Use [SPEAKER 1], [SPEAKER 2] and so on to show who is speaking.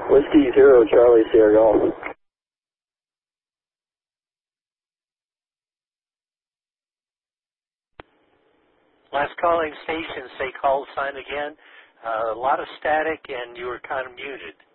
[SPEAKER 1] Whiskey 0, Charlie Sierra Golf.
[SPEAKER 2] Last calling station, say call sign again. A lot of static, and you were kind of muted.